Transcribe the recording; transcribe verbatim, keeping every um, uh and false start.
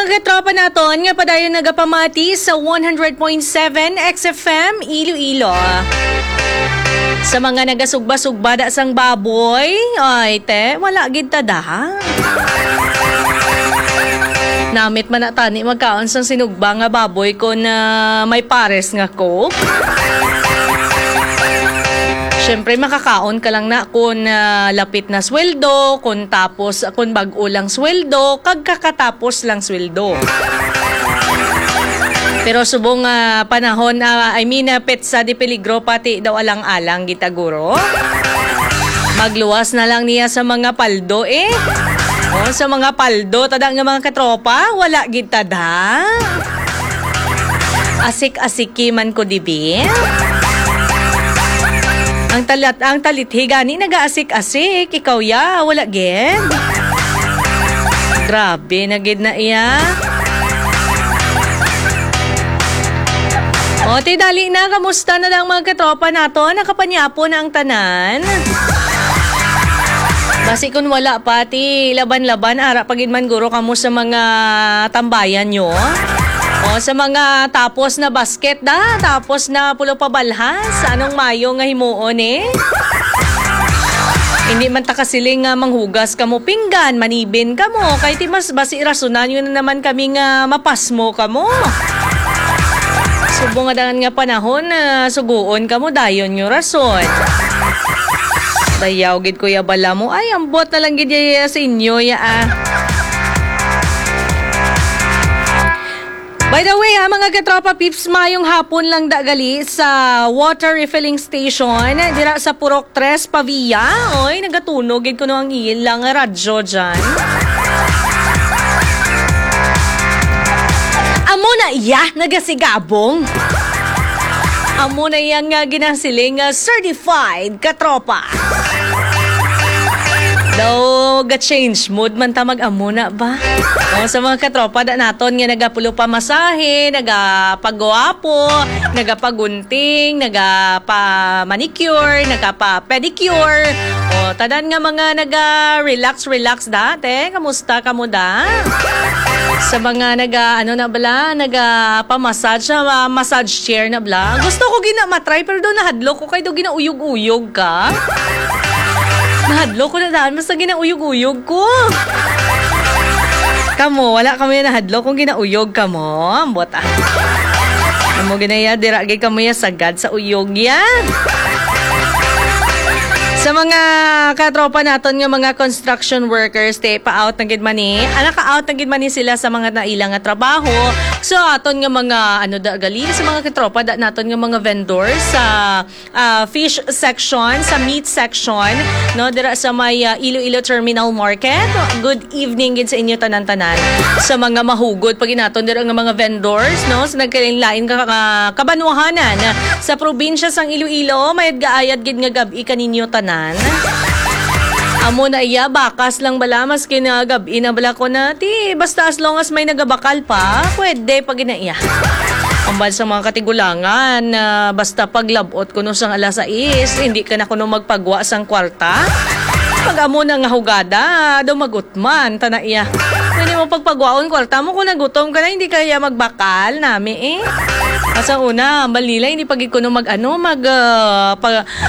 katropa naton nga padayon nagapamati sa one hundred point seven X F M Iloilo. Sa mga nagasugba-sugba da sang baboy, ay te, wala gid ta da. Namit man na tani magkaon sang sinugba nga baboy ko na may pares nga coke. Siyempre makakaon ka lang na kung uh, lapit na sweldo, kung tapos kung bag-o lang sweldo, kag kakatapos lang sweldo. Pero subong uh, panahon, uh, I mean, uh, petsa di peligro pati daw alang-alang gitaguro. Magluwas na lang niya sa mga paldo eh. O, sa mga paldo, tada nga mga katropa, wala gitada. Asik-asiki man ko dibi. Ang talat, ang talithi gani nagaasik-asik, ikaw ya, wala gid. Grabe na gid na iya. O, ti dali na, kamusta na lang mga katropa nato? Nakapanyapo na ang tanan. Basi kung wala pati laban-laban, ara pagid man guro kamo sa mga tambayan nyo. O, sa mga tapos na basket da, tapos na pulo pabalhas, anong mayo nga himuon eh? Hindi man ta kasiling nga manghugas kamo pinggan, manibin kamo, kay ti mas basi rasunan yun na naman kami nga mapasmo kamo. Subong nga nga panahon na uh, suguon kamo dayon yung rason. Dayaw gid kuya bala mo, ay ambot na lang gid ya sa inyo ya ah. By the way, ha, mga katropa pips, mayong hapon lang dagali sa water refilling station dira sa Purok tres Pavia. Oy, nagatunog gid kuno ang ilang radyo dyan. Amo na iya nagasigabong. Amo na iya nga ginasiling uh, certified katropa. Daw ga-change mood man ta mag-amo na ba? O, sa mga katropa da naton nga nagapulo pa masahe, nagapagwapo, nagapagunting, nagapa-manicure, nagapa-pedicure. O, tadan nga mga naga-relax-relax da, te. Kamusta ka mo da? Sa mga naga, ano na bala, nagapa-massage, uh, massage chair na bala. Gusto ko gina matry, pero doon nahadlo ko kay doon ginauyog-uyog ka. Nahadlo ko na daan, basta ginauyog-uyog ko. Kamo, wala kami nahadlo kung ginauyog ka mo. Ambot ah. Amo ginaya, diragay kamo ya sagad sa uyog yan. Sa mga katropa naton nga mga construction workers, te, pa-out na gid man ni. Ana ka-out na gid man ni sila sa mga nailang nga trabaho. So aton nga mga ano da gali sa mga katropa da naton nga mga vendors sa uh, fish section, sa meat section, no, dira sa may uh, Iloilo Terminal Market. Good evening gid sa inyo tanan-tanan. Sa mga mahugod pag inaton dira nga mga vendors, no, sa nagkalain-lain ka uh, kabanwahanan sa probinsya sang Iloilo, mayad gaayad gid nga gabi kaninyo tanan. Amo na iya, bakas lang bala, mas kinagabi na bala ko na, ti, basta as long as may nagabakal pa, pwede pag inaiya. Ambal sa mga katigulangan, uh, basta paglabot ko no sang alas sais, hindi ka na kuno magpagwa sang kwarta. Pag amo na nga hugada, daw magutman, tanaiya. Pwede mo pagpagwaon kwarta mo, kung nagutom ka na, hindi kaya magbakal nami eh. Asa una, ambal nila, hindi pag ikuno mag ano, mag, uh, pag,